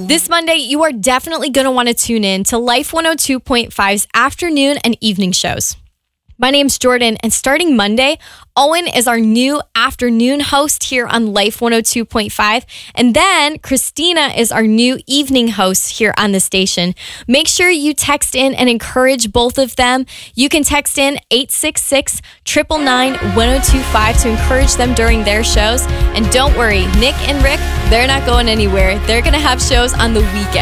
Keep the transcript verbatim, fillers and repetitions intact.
This Monday, you are definitely going to want to tune in to Life one oh two point five's afternoon and evening shows. My name's Jordan, and starting Monday, Owen is our new afternoon host here on Life one oh two point five, and then Christina is our new evening host here on the station. Make sure you text in and encourage both of them. You can text in eight six six, nine nine nine, one oh two five to encourage them during their shows. And don't worry, Nick and Rick, they're not going anywhere. They're going to have shows on the weekend.